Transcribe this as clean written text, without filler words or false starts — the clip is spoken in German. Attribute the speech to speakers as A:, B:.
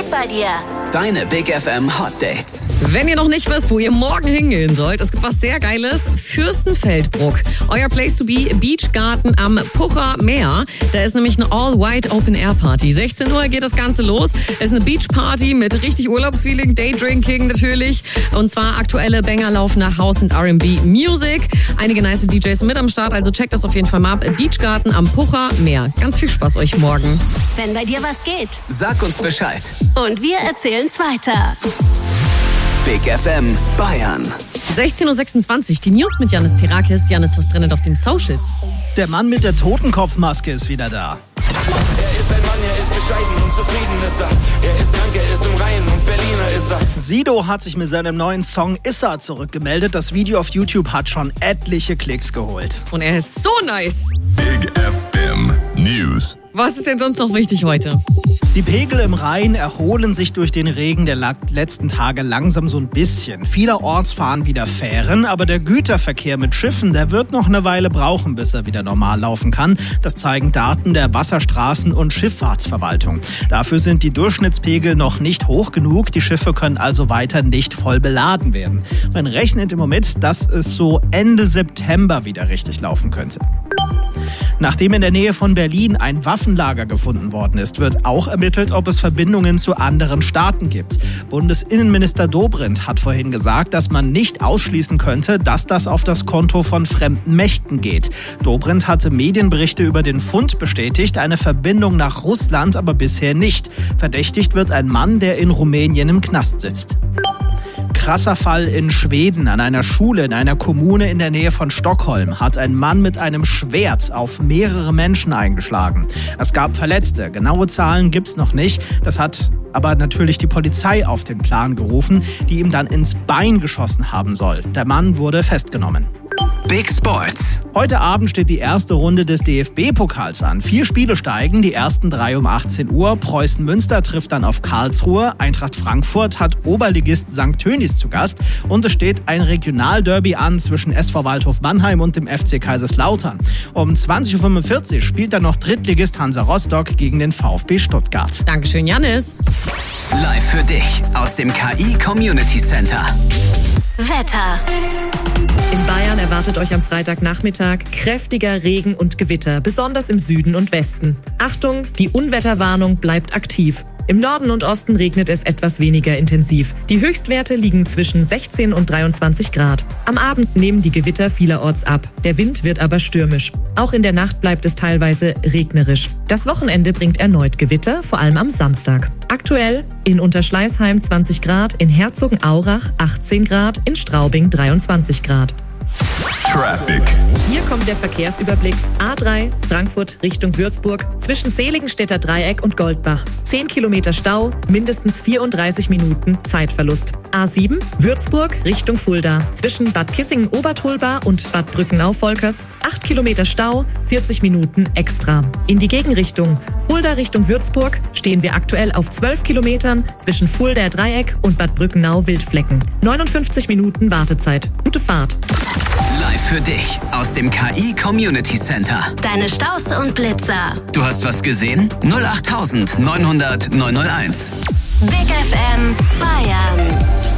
A: bei dir.
B: Deine Big FM Hot Dates.
C: Wenn ihr noch nicht wisst, wo ihr morgen hingehen sollt, es gibt was sehr Geiles. Fürstenfeldbruck. Euer Place to be, Beachgarten am Pucher Meer. Da ist nämlich eine All-White Open-Air-Party. 16 Uhr geht das Ganze los. Es ist eine Beach-Party mit richtig Urlaubsfeeling, Daydrinking natürlich. Und zwar aktuelle Banger laufen nach House und R&B Music. Einige nice DJs mit am Start, also checkt das auf jeden Fall mal ab. Beachgarten am Pucher Meer. Ganz viel Spaß euch morgen.
A: Wenn bei dir was geht.
B: Sag uns Bescheid.
A: Und wir erzählen's weiter.
B: Big FM Bayern.
C: 16.26 Uhr, die News mit Janis Terakis. Janis, was trennt auf den Socials?
D: Der Mann mit der Totenkopfmaske ist wieder da.
E: Er ist ein Mann, er ist bescheiden und zufrieden ist er. Er ist krank, er ist im Rhein und Berliner ist er.
D: Sido hat sich mit seinem neuen Song Issa zurückgemeldet. Das Video auf YouTube hat schon etliche Klicks geholt.
C: Und er ist so nice.
F: Big FM News.
C: Was ist denn sonst noch wichtig heute?
D: Die Pegel im Rhein erholen sich durch den Regen der letzten Tage langsam so ein bisschen. Vielerorts fahren wieder Fähren, aber der Güterverkehr mit Schiffen, der wird noch eine Weile brauchen, bis er wieder normal laufen kann. Das zeigen Daten der Wasserstraßen- und Schifffahrtsverwaltung. Dafür sind die Durchschnittspegel noch nicht hoch genug. Die Schiffe können also weiter nicht voll beladen werden. Man rechnet im Moment, dass es so Ende September wieder richtig laufen könnte. Nachdem in der Nähe von Berlin ein Waffenlager gefunden worden ist, wird auch ermittelt, ob es Verbindungen zu anderen Staaten gibt. Bundesinnenminister Dobrindt hat vorhin gesagt, dass man nicht ausschließen könnte, dass das auf das Konto von fremden Mächten geht. Dobrindt hatte Medienberichte über den Fund bestätigt, eine Verbindung nach Russland aber bisher nicht. Verdächtigt wird ein Mann, der in Rumänien im Knast sitzt. Krasser Fall in Schweden. An einer Schule in einer Kommune in der Nähe von Stockholm hat ein Mann mit einem Schwert auf mehrere Menschen eingeschlagen. Es gab Verletzte. Genaue Zahlen gibt's noch nicht. Das hat aber natürlich die Polizei auf den Plan gerufen, die ihm dann ins Bein geschossen haben soll. Der Mann wurde festgenommen.
B: Big Sports.
D: Heute Abend steht die erste Runde des DFB-Pokals an. 4 Spiele steigen, die ersten 3 um 18 Uhr. Preußen Münster trifft dann auf Karlsruhe. Eintracht Frankfurt hat Oberligist St. Tönnies zu Gast. Und es steht ein Regionalderby an zwischen SV Waldhof Mannheim und dem FC Kaiserslautern. Um 20.45 Uhr spielt dann noch Drittligist Hansa Rostock gegen den VfB Stuttgart.
C: Dankeschön, Janis.
B: Live für dich aus dem KI Community Center.
A: Wetter.
G: In Bayern erwartet euch am Freitagnachmittag kräftiger Regen und Gewitter, besonders im Süden und Westen. Achtung, die Unwetterwarnung bleibt aktiv. Im Norden und Osten regnet es etwas weniger intensiv. Die Höchstwerte liegen zwischen 16 und 23 Grad. Am Abend nehmen die Gewitter vielerorts ab. Der Wind wird aber stürmisch. Auch in der Nacht bleibt es teilweise regnerisch. Das Wochenende bringt erneut Gewitter, vor allem am Samstag. Aktuell in Unterschleißheim 20 Grad, in Herzogenaurach 18 Grad, in Straubing 23 Grad.
F: Traffic.
G: Hier kommt der Verkehrsüberblick. A3 Frankfurt Richtung Würzburg zwischen Seligenstädter Dreieck und Goldbach. 10 Kilometer Stau, mindestens 34 Minuten Zeitverlust. A7 Würzburg Richtung Fulda zwischen Bad Kissingen-Obertolba und Bad Brückenau-Volkers. 8 Kilometer Stau, 40 Minuten extra. In die Gegenrichtung Fulda Richtung Würzburg stehen wir aktuell auf 12 Kilometern zwischen Fulda Dreieck und Bad Brückenau-Wildflecken. 59 Minuten Wartezeit. Gute Fahrt.
B: Live für dich aus dem KI Community Center.
A: Deine Staus und Blitzer.
B: Du hast was gesehen? 08900 901.
A: Big FM Bayern.